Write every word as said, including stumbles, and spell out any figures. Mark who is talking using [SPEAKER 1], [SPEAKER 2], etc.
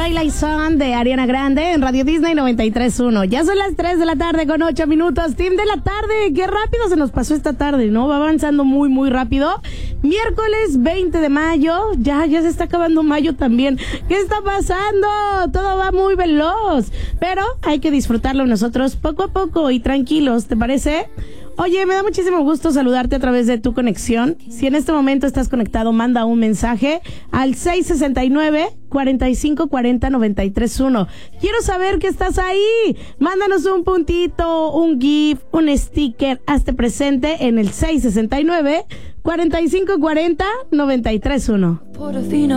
[SPEAKER 1] Twilight Zone de Ariana Grande en Radio Disney noventa y tres punto uno. Ya son las tres de la tarde con ocho minutos. Team de la tarde, qué rápido se nos pasó esta tarde, ¿no? Va avanzando muy, muy rápido. Miércoles veinte de mayo, ya, ya se está acabando mayo también. ¿Qué está pasando? Todo va muy veloz, pero hay que disfrutarlo nosotros poco a poco y tranquilos, ¿te parece? Oye, me da muchísimo gusto saludarte a través de tu conexión. Si en este momento estás conectado, manda un mensaje al seis sesenta y nueve, cuarenta y cinco cuarenta, noventa y tres uno. Quiero saber que estás ahí. Mándanos un puntito, un GIF, un sticker. Hazte presente en el seis sesenta y nueve, cuarenta y cinco cuarenta, noventa y tres uno.